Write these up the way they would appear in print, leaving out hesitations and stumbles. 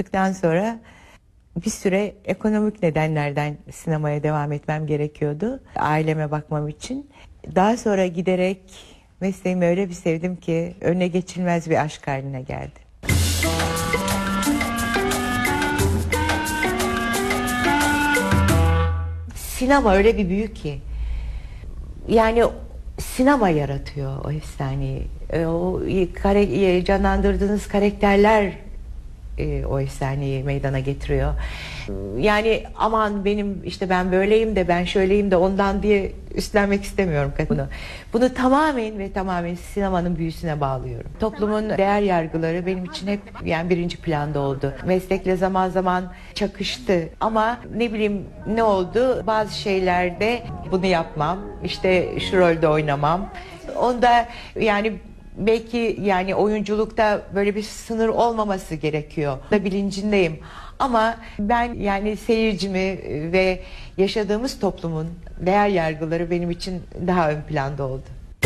çıktıktan sonra bir süre ekonomik nedenlerden sinemaya devam etmem gerekiyordu. Aileme bakmam için. Daha sonra giderek mesleğimi öyle bir sevdim ki önüne geçilmez bir aşk haline geldi. Sinema öyle bir büyük ki. Yani sinema yaratıyor o efsaneyi. O canlandırdığınız karakterler o efsaneyi meydana getiriyor. Yani aman benim işte ben böyleyim de ben şöyleyim de ondan diye üstlenmek istemiyorum bunu. Bunu tamamen sinemanın büyüsüne bağlıyorum. Toplumun değer yargıları benim için hep yani birinci planda oldu. Meslekle zaman zaman çakıştı ama ne bileyim ne oldu? Bazı şeylerde bunu yapmam. İşte şu rolde oynamam. Onda yani belki yani oyunculukta böyle bir sınır olmaması gerekiyor. Da bilincindeyim. Ama ben yani seyircimi ve yaşadığımız toplumun değer yargıları benim için daha ön planda oldu.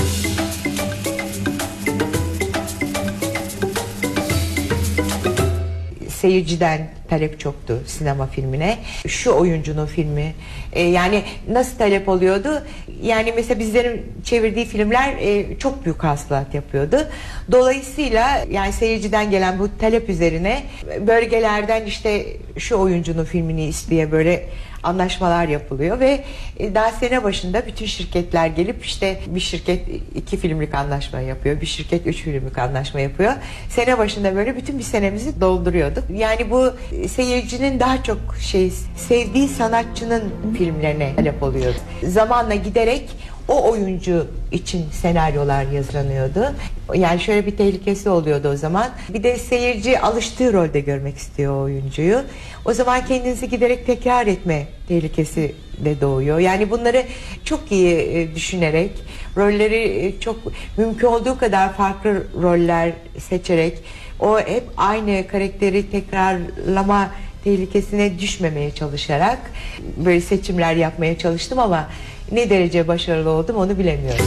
Seyirciden talep çoktu sinema filmine. Şu oyuncunun filmi. Yani nasıl talep oluyordu? Yani mesela bizlerin çevirdiği filmler çok büyük hasılat yapıyordu. Dolayısıyla yani seyirciden gelen bu talep üzerine bölgelerden işte şu oyuncunun filmini isteye böyle anlaşmalar yapılıyor ve daha sene başında bütün şirketler gelip işte bir şirket 2 filmlik anlaşma yapıyor, bir şirket 3 filmlik anlaşma yapıyor. Sene başında böyle bütün bir senemizi dolduruyorduk. Yani bu seyircinin daha çok sevdiği sanatçının filmlerine talep oluyordu. Zamanla giderek o oyuncu için senaryolar yazılanıyordu. Yani şöyle bir tehlikesi oluyordu o zaman. Bir de seyirci alıştığı rolde görmek istiyor o oyuncuyu. O zaman kendinizi giderek tekrar etme tehlikesi de doğuyor. Yani bunları çok iyi düşünerek, rolleri çok mümkün olduğu kadar farklı roller seçerek, o hep aynı karakteri tekrarlama tehlikesine düşmemeye çalışarak böyle seçimler yapmaya çalıştım ama ne derece başarılı oldum onu bilemiyorum.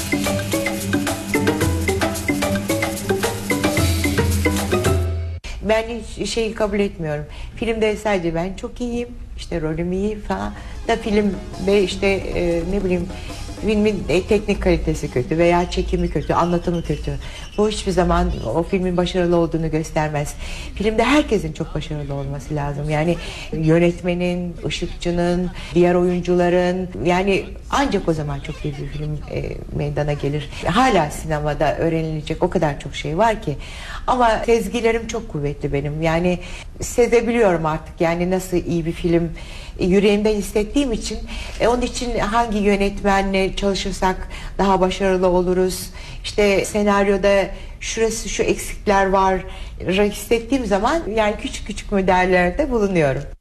Ben hiç şeyi kabul etmiyorum. Filmde sadece ben çok iyiyim, işte rolüm iyi falan da filmde işte ne bileyim filmin teknik kalitesi kötü veya çekimi kötü, anlatımı kötü. Bu hiçbir zaman o filmin başarılı olduğunu göstermez. Filmde herkesin çok başarılı olması lazım. Yani yönetmenin, ışıkçının, diğer oyuncuların yani ancak o zaman çok iyi bir film meydana gelir. Hala sinemada öğrenilecek o kadar çok şey var ki. Ama sezgilerim çok kuvvetli benim. Yani sezebiliyorum artık yani nasıl iyi bir film yüreğimden hissettiğim için onun için hangi yönetmenle çalışırsak daha başarılı oluruz. İşte senaryoda şurası şu eksikler var hissettiğim zaman yani küçük küçük müdahalelerde bulunuyorum.